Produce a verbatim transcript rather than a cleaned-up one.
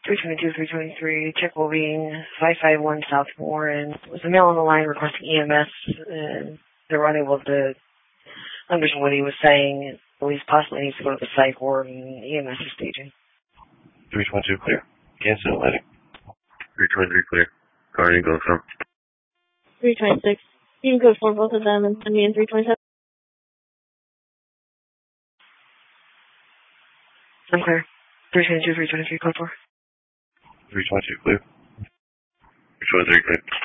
three twenty-two, three twenty-three, check will be five five one South Warren. Was a male on the line requesting E M S, and they were unable to understand what he was saying. Police possibly needs to go to the psych ward, and E M S is staging. three twenty-two clear. Cancel Atlantic. three twenty-three clear. Guardian go from. three twenty-six. You can go for both of them and send me in three twenty-seven. I'm clear. three twenty-two, three twenty-three, code four. three twenty-two clear. three twenty-three clear.